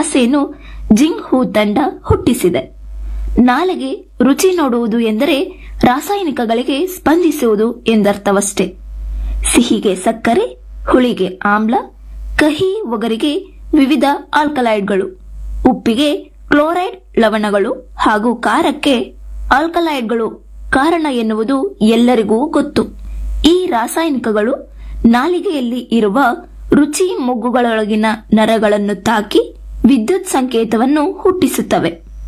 ಆಸೆಯನ್ನು ಜಿಂಗ್ ಹೂ ತಂಡ ಹುಟ್ಟಿಸಿದೆ. ನಾಲಿಗೆ ರುಚಿ ನೋಡುವುದು ಎಂದರೆ ರಾಸಾಯನಿಕಗಳಿಗೆ ಸ್ಪಂದಿಸುವುದು ಎಂದರ್ಥವಷ್ಟೇ. ಸಿಹಿಗೆ ಸಕ್ಕರೆ, ಹುಳಿಗೆ ಆಮ್ಲ, ಕಹಿ ಒಗರಿಗೆ ವಿವಿಧ ಆಲ್ಕಲಾಯ್ಡ್ಗಳು, ಉಪ್ಪಿಗೆ ಕ್ಲೋರೈಡ್ ಲವಣಗಳು ಹಾಗೂ ಖಾರಕ್ಕೆ ಆಲ್ಕಲಾಯ್ಡ್ಗಳು ಕಾರಣ ಎನ್ನುವುದು ಎಲ್ಲರಿಗೂ ಗೊತ್ತು. ಈ ರಾಸಾಯನಿಕಗಳು ನಾಲಿಗೆಯಲ್ಲಿ ಇರುವ ರುಚಿ ಮೊಗ್ಗುಗಳೊಳಗಿನ ನರಗಳನ್ನು ತಾಕಿ ವಿದ್ಯುತ್ ಸಂಕೇತವನ್ನು ಹುಟ್ಟಿಸುತ್ತವೆ.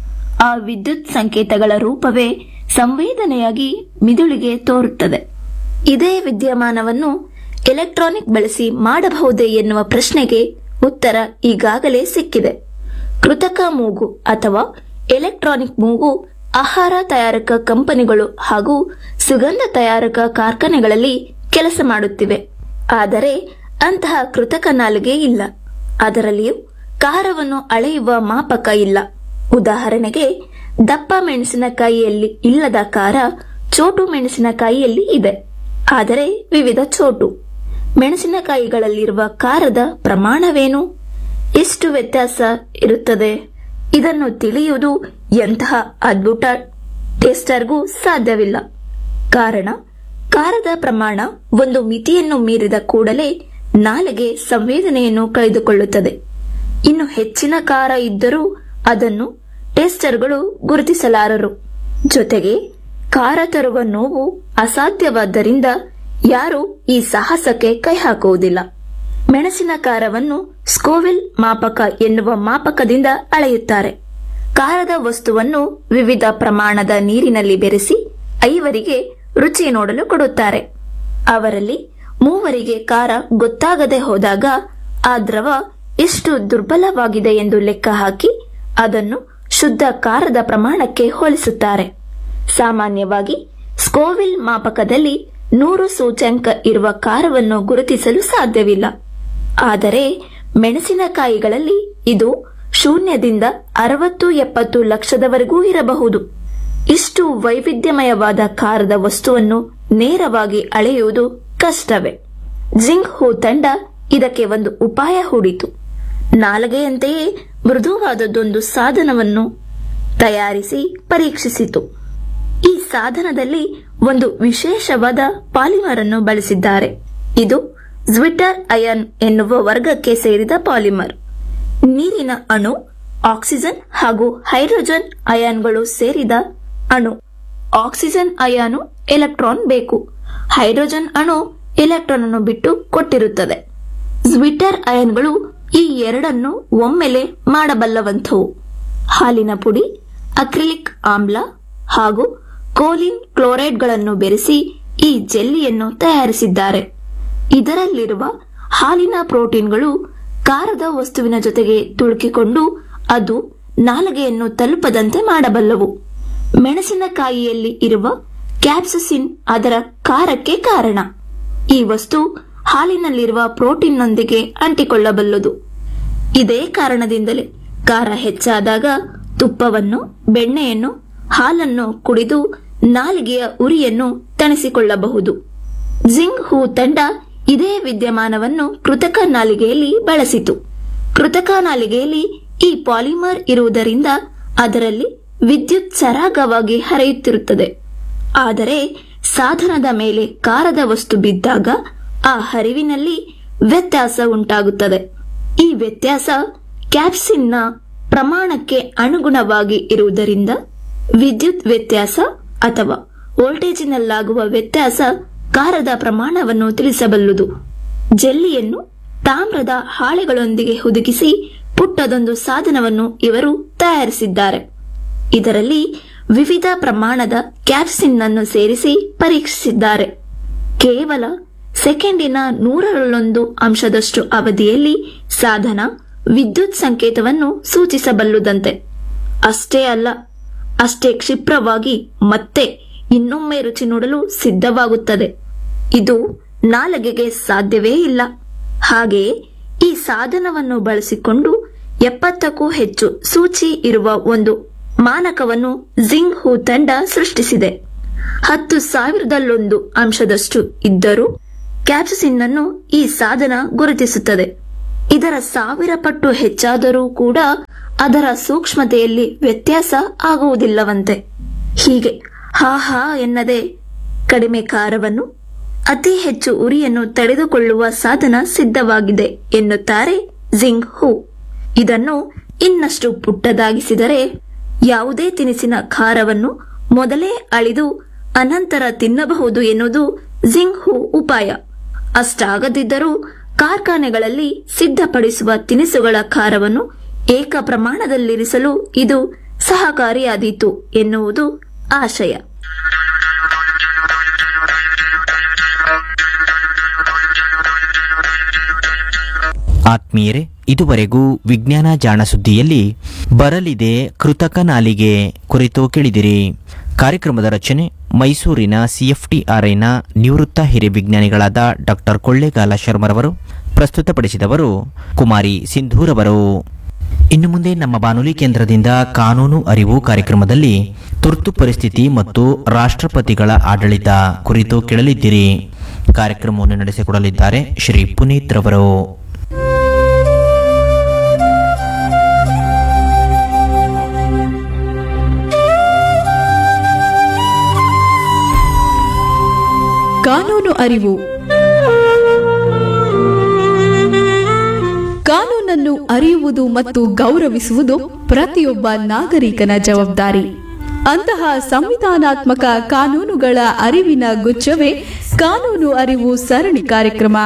ಆ ವಿದ್ಯುತ್ ಸಂಕೇತಗಳ ರೂಪವೇ ಸಂವೇದನೆಯಾಗಿ ಮಿದುಳಿಗೆ ತೋರುತ್ತದೆ. ಇದೇ ವಿದ್ಯಮಾನವನ್ನು ಎಲೆಕ್ಟ್ರಾನಿಕ್ ಬಳಸಿ ಮಾಡಬಹುದೇ ಎನ್ನುವ ಪ್ರಶ್ನೆಗೆ ಉತ್ತರ ಈಗಾಗಲೇ ಸಿಕ್ಕಿದೆ. ಕೃತಕ ಮೂಗು ಅಥವಾ ಎಲೆಕ್ಟ್ರಾನಿಕ್ ಮೂಗು ಆಹಾರ ತಯಾರಕ ಕಂಪನಿಗಳು ಹಾಗೂ ಸುಗಂಧ ತಯಾರಕ ಕಾರ್ಖಾನೆಗಳಲ್ಲಿ ಕೆಲಸ ಮಾಡುತ್ತಿವೆ. ಆದರೆ ಅಂತಹ ಕೃತಕ ನಾಲಿಗೆ ಇಲ್ಲ. ಅದರಲ್ಲಿಯೂ ಖಾರವನ್ನು ಅಳೆಯುವ ಮಾಪಕ ಇಲ್ಲ. ಉದಾಹರಣೆಗೆ, ದಪ್ಪ ಮೆಣಸಿನಕಾಯಿಯಲ್ಲಿ ಇಲ್ಲದ ಖಾರ ಚೋಟು ಮೆಣಸಿನಕಾಯಿಯಲ್ಲಿ ಇದೆ. ಆದರೆ ವಿವಿಧ ಚೋಟು ಮೆಣಸಿನಕಾಯಿಗಳಲ್ಲಿರುವ ಖಾರದ ಪ್ರಮಾಣವೇನು, ಎಷ್ಟು ವ್ಯತ್ಯಾಸ ಇರುತ್ತದೆ? ಇದನ್ನು ತಿಳಿಯುವುದು ಎಂತಹ ಅದ್ಭುತ ಟೇಸ್ಟರ್ಗೂ ಸಾಧ್ಯವಿಲ್ಲ. ಕಾರಣ, ಖಾರದ ಪ್ರಮಾಣ ಒಂದು ಮಿತಿಯನ್ನು ಮೀರಿದ ಕೂಡಲೇ ನಾಲಿಗೆ ಸಂವೇದನೆಯನ್ನು ಕಳೆದುಕೊಳ್ಳುತ್ತದೆ. ಇನ್ನು ಹೆಚ್ಚಿನ ಖಾರ ಇದ್ದರೂ ಅದನ್ನು ಟೇಸ್ಟರ್ಗಳು ಗುರುತಿಸಲಾರರು. ಜೊತೆಗೆ ಖಾರ ತರುವ ನೋವು ಅಸಾಧ್ಯವಾದ್ದರಿಂದ ಯಾರೂ ಈ ಸಾಹಸಕ್ಕೆ ಕೈ ಹಾಕುವುದಿಲ್ಲ. ಮೆಣಸಿನ ಖಾರವನ್ನು ಸ್ಕೋವಿಲ್ ಮಾಪಕ ಎನ್ನುವ ಮಾಪಕದಿಂದ ಅಳೆಯುತ್ತಾರೆ. ಖಾರದ ವಸ್ತುವನ್ನು ವಿವಿಧ ಪ್ರಮಾಣದ ನೀರಿನಲ್ಲಿ ಬೆರೆಸಿ 5 ರುಚಿ ನೋಡಲು ಕೊಡುತ್ತಾರೆ. ಅವರಲ್ಲಿ 3 ಖಾರ ಗೊತ್ತಾಗದೆ ಹೋದಾಗ ಆ ದ್ರವ ಎಷ್ಟು ದುರ್ಬಲವಾಗಿದೆ ಎಂದು ಲೆಕ್ಕ ಹಾಕಿ ಅದನ್ನು ಶುದ್ಧ ಖಾರದ ಪ್ರಮಾಣಕ್ಕೆ ಹೋಲಿಸುತ್ತಾರೆ. ಸಾಮಾನ್ಯವಾಗಿ ಸ್ಕೋವಿಲ್ ಮಾಪಕದಲ್ಲಿ 100 ಸೂಚ್ಯಂಕ ಇರುವ ಖಾರವನ್ನು ಗುರುತಿಸಲು ಸಾಧ್ಯವಿಲ್ಲ. ಆದರೆ ಮೆಣಸಿನಕಾಯಿಗಳಲ್ಲಿ ಇದು 0ದಿಂದ 60-70 ಲಕ್ಷದವರೆಗೂ ಇರಬಹುದು. ಇಷ್ಟು ವೈವಿಧ್ಯಮಯವಾದ ಖಾರದ ವಸ್ತುವನ್ನು ನೇರವಾಗಿ ಅಳೆಯುವುದು ಕಷ್ಟವೇ. ಜಿಂಗ್ ಹೂ ತಂಡ ಇದಕ್ಕೆ ಒಂದು ಉಪಾಯ ಹೂಡಿತು. ನಾಲಿಗೆಯಂತೆಯೇ ಮೃದುವಾದದ್ದೊಂದು ಸಾಧನವನ್ನು ತಯಾರಿಸಿ ಪರೀಕ್ಷಿಸಿತು. ಈ ಸಾಧನದಲ್ಲಿ ಒಂದು ವಿಶೇಷವಾದ ಪಾಲಿಮರ್ ಅನ್ನು ಬಳಸಿದ್ದಾರೆ. ಇದು ಜ್ವಿಟರ್ ಅಯಾನ್ ಎನ್ನುವ ವರ್ಗಕ್ಕೆ ಸೇರಿದ ಪಾಲಿಮರ್. ನೀರಿನ ಅಣು, ಆಕ್ಸಿಜನ್ ಹಾಗೂ ಹೈಡ್ರೋಜನ್ ಅಯಾನ್ಗಳು ಸೇರಿದ ಅಣು. ಆಕ್ಸಿಜನ್ ಅಯಾನು ಎಲೆಕ್ಟ್ರಾನ್ ಬೇಕು, ಹೈಡ್ರೋಜನ್ ಅಣು ಎಲೆಕ್ಟ್ರಾನ್ ಅನ್ನು ಬಿಟ್ಟು ಕೊಟ್ಟಿರುತ್ತದೆ. ಜ್ವಿಟರ್ ಅಯಾನ್ಗಳು ಈ ಎರಡನ್ನು ಒಮ್ಮೆಲೆ ಮಾಡಬಲ್ಲವಂಥವು. ಹಾಲಿನ ಪುಡಿ, ಅಕ್ರಿಲಿಕ್ ಆಮ್ಲ ಹಾಗೂ ಕೋಲಿನ್ ಕ್ಲೋರೈಡ್ಗಳನ್ನು ಬೆರೆಸಿ ಈ ಜೆಲ್ಲಿಯನ್ನು ತಯಾರಿಸಿದ್ದಾರೆ. ಇದರಲ್ಲಿರುವ ಹಾಲಿನ ಪ್ರೋಟೀನ್ಗಳು ಖಾರದ ವಸ್ತುವಿನ ಜೊತೆಗೆ ತುಳುಕಿಕೊಂಡು ಅದು ನಾಲಿಗೆಯನ್ನು ತಲುಪದಂತೆ ಮಾಡಬಲ್ಲವು. ಮೆಣಸಿನಕಾಯಿಯಲ್ಲಿ ಇರುವ ಕ್ಯಾಪ್ಸಸಿನ್ ಅದರ ಖಾರಕ್ಕೆ ಕಾರಣ. ಈ ವಸ್ತು ಹಾಲಿನಲ್ಲಿರುವ ಪ್ರೋಟೀನ್ನೊಂದಿಗೆ ಅಂಟಿಕೊಳ್ಳಬಲ್ಲದು. ಇದೇ ಕಾರಣದಿಂದಲೇ ಖಾರ ಹೆಚ್ಚಾದಾಗ ತುಪ್ಪವನ್ನು, ಬೆಣ್ಣೆಯನ್ನು, ಹಾಲನ್ನು ಕುಡಿದು ನಾಲಿಗೆಯ ಉರಿಯನ್ನು ತಣಿಸಿಕೊಳ್ಳಬಹುದು. ಜಿಂಗ್ ಹೂ ತಂಡ ಇದೇ ವಿದ್ಯಮಾನವನ್ನು ಕೃತಕ ನಾಲಿಗೆಯಲ್ಲಿ ಬಳಸಿತು. ಕೃತಕ ನಾಲಿಗೆಯಲ್ಲಿ ಈ ಪಾಲಿಮರ್ ಇರುವುದರಿಂದ ಅದರಲ್ಲಿ ವಿದ್ಯುತ್ ಸರಾಗವಾಗಿ ಹರಿಯುತ್ತಿರುತ್ತದೆ. ಆದರೆ ಸಾಧನದ ಮೇಲೆ ಖಾರದ ವಸ್ತು ಬಿದ್ದಾಗ ಆ ಹರಿವಿನಲ್ಲಿ ವ್ಯತ್ಯಾಸ ಉಂಟಾಗುತ್ತದೆ. ಈ ವ್ಯತ್ಯಾಸ ಕ್ಯಾಪ್ಸಿನ್ನ ಪ್ರಮಾಣಕ್ಕೆ ಅನುಗುಣವಾಗಿ ಇರುವುದರಿಂದ ವಿದ್ಯುತ್ ವ್ಯತ್ಯಾಸ ಅಥವಾ ವೋಲ್ಟೇಜಿನಲ್ಲಾಗುವ ವ್ಯತ್ಯಾಸ ಖಾರದ ಪ್ರಮಾಣವನ್ನು ತಿಳಿಸಬಲ್ಲುದು. ಜೆಲ್ಲಿಯನ್ನು ತಾಮ್ರದ ಹಾಳೆಗಳೊಂದಿಗೆ ಹುದುಗಿಸಿ ಪುಟ್ಟದೊಂದು ಸಾಧನವನ್ನು ಇವರು ತಯಾರಿಸಿದ್ದಾರೆ. ಇದರಲ್ಲಿ ವಿವಿಧ ಪ್ರಮಾಣದ ಕ್ಯಾಪ್ಸಿನ್ ಅನ್ನು ಸೇರಿಸಿ ಪರೀಕ್ಷಿಸಿದ್ದಾರೆ. ಕೇವಲ ಸೆಕೆಂಡಿನ 100ರಲ್ಲಿ 1 ಅವಧಿಯಲ್ಲಿ ಸಾಧನ ವಿದ್ಯುತ್ ಸಂಕೇತವನ್ನು ಸೂಚಿಸಬಲ್ಲುದಂತೆ. ಅಷ್ಟೇ ಅಲ್ಲ, ಅಷ್ಟೇ ಕ್ಷಿಪ್ರವಾಗಿ ಮತ್ತೆ ಇನ್ನೊಮ್ಮೆ ರುಚಿ ನೋಡಲು ಸಿದ್ಧವಾಗುತ್ತದೆ. ಇದು ನಾಲಿಗೆಗೆ ಸಾಧ್ಯವೇ ಇಲ್ಲ. ಹಾಗೆಯೇ ಈ ಸಾಧನವನ್ನು ಬಳಸಿಕೊಂಡು 70ಕ್ಕೂ ಹೆಚ್ಚು ಸೂಚಿ ಇರುವ ಒಂದು ಮಾನಕವನ್ನು ಜಿಂಗ್ ಹೂ ತಂಡ ಸೃಷ್ಟಿಸಿದೆ. 10,000ರಲ್ಲಿ 1 ಇದ್ದರೂ ಕ್ಯಾಪ್ಸಿನ್ ಅನ್ನು ಈ ಸಾಧನ ಗುರುತಿಸುತ್ತದೆ. ಇದರ 1000 ಪಟ್ಟು ಹೆಚ್ಚಾದರೂ ಕೂಡ ಅದರ ಸೂಕ್ಷ್ಮತೆಯಲ್ಲಿ ವ್ಯತ್ಯಾಸ ಆಗುವುದಿಲ್ಲವಂತೆ. ಹೀಗೆ ಹಾ ಎನ್ನದೆ ಕಡಿಮೆ ಖಾರವನ್ನು, ಅತಿ ಹೆಚ್ಚು ಉರಿಯನ್ನು ತಡೆದುಕೊಳ್ಳುವ ಸಾಧನ ಸಿದ್ಧವಾಗಿದೆ ಎನ್ನುತ್ತಾರೆ ಜಿಂಗ್ ಹೂ. ಇದನ್ನು ಇನ್ನಷ್ಟು ಪುಟ್ಟದಾಗಿಸಿದರೆ ಯಾವುದೇ ತಿನಿಸಿನ ಖಾರವನ್ನು ಮೊದಲೇ ಅಳಿದು ಅನಂತರ ತಿನ್ನಬಹುದು ಎನ್ನುವುದು ಜಿಂಗ್ ಹೂ ಉಪಾಯ. ಅಷ್ಟಾಗದಿದ್ದರೂ ಕಾರ್ಖಾನೆಗಳಲ್ಲಿ ಸಿದ್ಧಪಡಿಸುವ ತಿನಿಸುಗಳ ಖಾರವನ್ನು ಏಕ ಪ್ರಮಾಣದಲ್ಲಿರಿಸಲು ಇದು ಸಹಕಾರಿಯಾದೀತು ಎನ್ನುವುದು ಆಶಯ. ಆತ್ಮೀಯರೇ, ಇದುವರೆಗೂ ವಿಜ್ಞಾನ ಜಾಣ ಸುದ್ದಿಯಲ್ಲಿ ಬರಲಿದೆ ಕೃತಕ ನಾಲಿಗೆ ಕುರಿತು ಕೇಳಿದಿರಿ. ಕಾರ್ಯಕ್ರಮದ ರಚನೆ ಮೈಸೂರಿನ ಸಿಎಫ್ಟಿಆರ್ಐನ ನಿವೃತ್ತ ಹಿರಿಯ ವಿಜ್ಞಾನಿಗಳಾದ ಡಾಕ್ಟರ್ ಕೊಳ್ಳೇಗಾಲ ಶರ್ಮರವರು. ಪ್ರಸ್ತುತಪಡಿಸಿದವರು ಕುಮಾರಿ ಸಿಂಧೂರವರು. ಇನ್ನು ಮುಂದೆ ನಮ್ಮ ಬಾನುಲಿ ಕೇಂದ್ರದಿಂದ ಕಾನೂನು ಅರಿವು ಕಾರ್ಯಕ್ರಮದಲ್ಲಿ ತುರ್ತು ಪರಿಸ್ಥಿತಿ ಮತ್ತು ರಾಷ್ಟ್ರಪತಿಗಳ ಆಡಳಿತ ಕುರಿತು ಕೇಳಲಿದ್ದೀರಿ. ಕಾರ್ಯಕ್ರಮವನ್ನು ನಡೆಸಿಕೊಡಲಿದ್ದಾರೆ ಶ್ರೀ ಪುನೀತ್ ರವರು. ಕಾನೂನು ಅರಿವು. ಕಾನೂನನ್ನು ಅರಿಯುವುದು ಮತ್ತು ಗೌರವಿಸುವುದು ಪ್ರತಿಯೊಬ್ಬ ನಾಗರಿಕನ ಜವಾಬ್ದಾರಿ. ಅಂತಹ ಸಂವಿಧಾನಾತ್ಮಕ ಕಾನೂನುಗಳ ಅರಿವಿನ ಗುಚ್ಛವೇ ಕಾನೂನು ಅರಿವು ಸರಣಿ ಕಾರ್ಯಕ್ರಮ.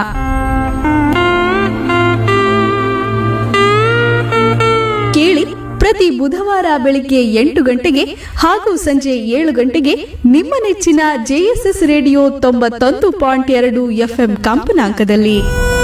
ಕೇಳಿ, ಪ್ರತಿ ಬುಧವಾರ ಬೆಳಿಗ್ಗೆ 8 ಗಂಟೆಗೆ ಹಾಗೂ ಸಂಜೆ 7 ಗಂಟೆಗೆ ನಿಮ್ಮ ನೆಚ್ಚಿನ ಜೆಎಸ್ಎಸ್ ರೇಡಿಯೋ 91.2 FM ಕಂಪನಾಂಕದಲ್ಲಿ.